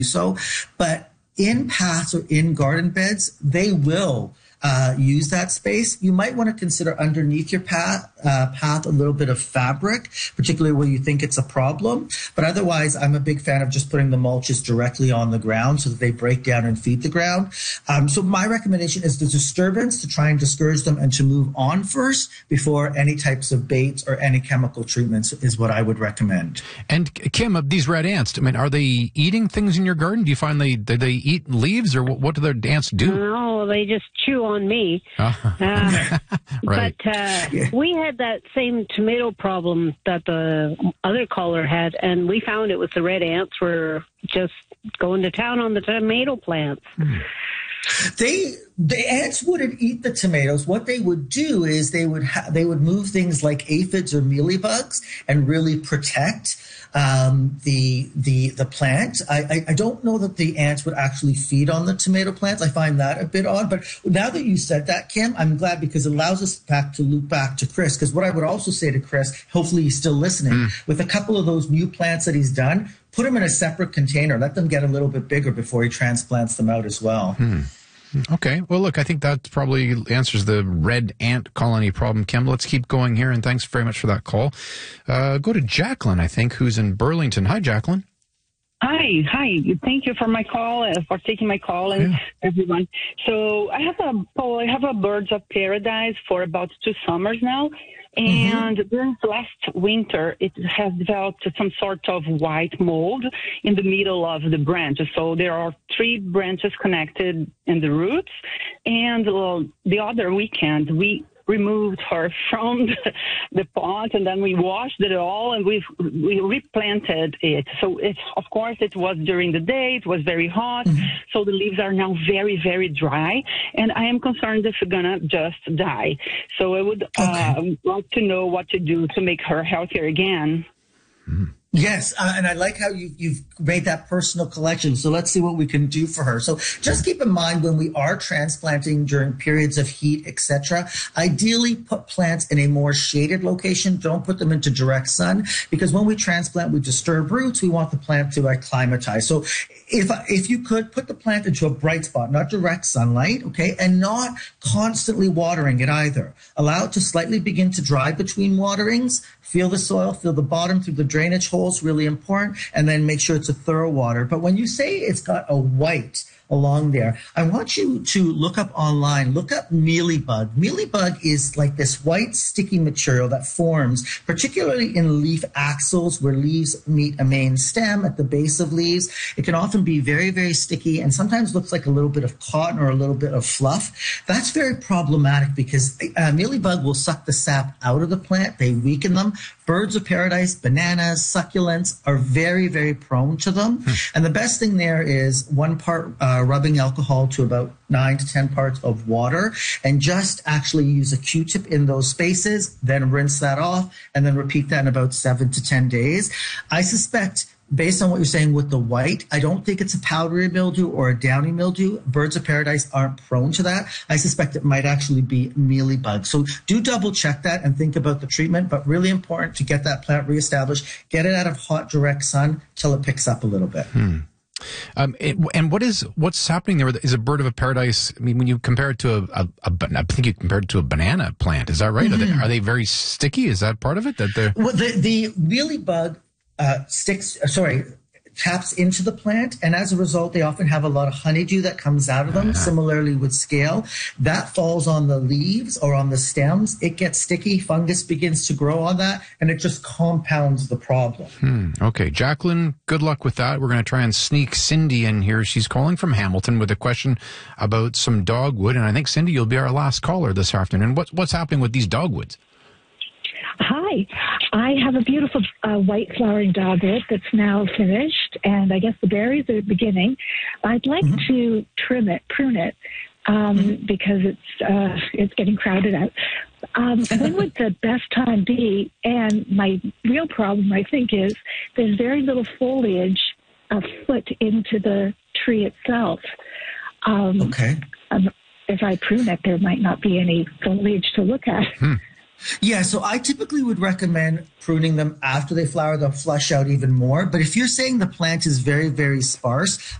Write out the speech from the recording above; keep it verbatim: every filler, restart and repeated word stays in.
so. But in paths or in garden beds, they will Uh, use that space. You might want to consider underneath your path, uh, path a little bit of fabric, particularly where you think it's a problem. But otherwise, I'm a big fan of just putting the mulches directly on the ground so that they break down and feed the ground. Um, so my recommendation is the disturbance, to try and discourage them and to move on first before any types of baits or any chemical treatments is what I would recommend. And Kim, of these red ants, I mean, are they eating things in your garden? Do you find they, do they eat leaves, or what, what do the ants do? No, they just chew on me. Uh, right. But uh, yeah. we had that same tomato problem that the other caller had, and we found it was the red ants were just going to town on the tomato plants. Hmm. They the ants wouldn't eat the tomatoes. What they would do is they would ha- they would move things like aphids or mealybugs and really protect um, the the the plant. I, I I don't know that the ants would actually feed on the tomato plants. I find that a bit odd. But now that you said that, Kim, I'm glad, because it allows us back to loop back to Chris. Because what I would also say to Chris, hopefully he's still listening, mm. with a couple of those new plants that he's done, put them in a separate container. Let them get a little bit bigger before he transplants them out as well. Hmm. Okay. Well, look, I think that probably answers the red ant colony problem, Kim. Let's keep going here, and thanks very much for that call. Uh, go to Jacqueline, I think, who's in Burlington. Hi, Jacqueline. Hi, hi. Thank you for my call, uh, for taking my call, and yeah. everyone. So I have a Paul, I have a Birds of Paradise for about two summers now. And mm-hmm. during last winter, it has developed some sort of white mold in the middle of the branches. So there are three branches connected in the roots. And uh, the other weekend, we removed her from the, the pot, and then we washed it all, and we we replanted it. So it, of course, it was during the day. It was very hot, mm-hmm. so the leaves are now very, very dry, and I am concerned if it's gonna just die. So I would okay. uh, like to know what to do to make her healthier again. Mm-hmm. Yes, uh, and I like how you, you've made that personal collection. So let's see what we can do for her. So just keep in mind, when we are transplanting during periods of heat, et cetera, ideally put plants in a more shaded location. Don't put them into direct sun, because when we transplant, we disturb roots. We want the plant to acclimatize. So if if you could put the plant into a bright spot, not direct sunlight, okay, and not constantly watering it either. Allow it to slightly begin to dry between waterings. Feel the soil, feel the bottom through the drainage holes, really important, and then make sure it's a thorough water. But when you say it's got a white along there, I want you to look up online, look up mealybug. Mealybug is like this white sticky material that forms, particularly in leaf axils where leaves meet a main stem at the base of leaves. It can often be very, very sticky and sometimes looks like a little bit of cotton or a little bit of fluff. That's very problematic because uh, mealybug will suck the sap out of the plant. They weaken them. Birds of paradise, bananas, succulents are very, very prone to them. Hmm. And the best thing there is one part uh, rubbing alcohol to about nine to ten parts of water, and just actually use a Q-tip in those spaces, then rinse that off, and then repeat that in about seven to ten days. I suspect, based on what you're saying with the white, I don't think it's a powdery mildew or a downy mildew. Birds of paradise aren't prone to that. I suspect it might actually be mealybug. So do double check that and think about the treatment, but really important to get that plant reestablished, get it out of hot, direct sun till it picks up a little bit. Hmm. Um, it, and what is what's happening there? Is a bird of a paradise? I mean, when you compare it to a, a, a I think you compared it to a banana plant. Is that right? Mm-hmm. Are, they, are they very sticky? Is that part of it? That they're well, the the mealybug uh, sticks. Sorry. taps into the plant, and as a result, they often have a lot of honeydew that comes out of them. Uh-huh. Similarly with scale, that falls on the leaves or on the stems. It gets sticky, fungus begins to grow on that, and it just compounds the problem. Hmm. Okay, Jacqueline, good luck with that. We're going to try and sneak Cindy in here. She's calling from Hamilton with a question about some dogwood, and I think, Cindy, you'll be our last caller this afternoon. What's, what's happening with these dogwoods? Hi, I have a beautiful uh, white flowering dogwood that's now finished, and I guess the berries are beginning. I'd like mm-hmm. to trim it, prune it, um, mm-hmm. because it's uh, it's getting crowded out. Um, when would the best time be? And my real problem, I think, is there's very little foliage a foot into the tree itself. Um, okay. Um, if I prune it, there might not be any foliage to look at. Hmm. Yeah, so I typically would recommend pruning them after they flower. They'll flush out even more. But if you're saying the plant is very, very sparse,